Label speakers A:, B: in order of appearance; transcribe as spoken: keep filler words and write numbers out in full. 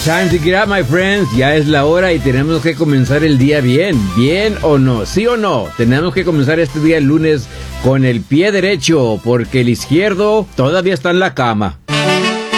A: Time to get up, my friends. Ya es la hora y tenemos que comenzar el día bien. ¿Bien o no? ¿Sí o no? Tenemos que comenzar este día el lunes con el pie derecho, porque el izquierdo todavía está en la cama.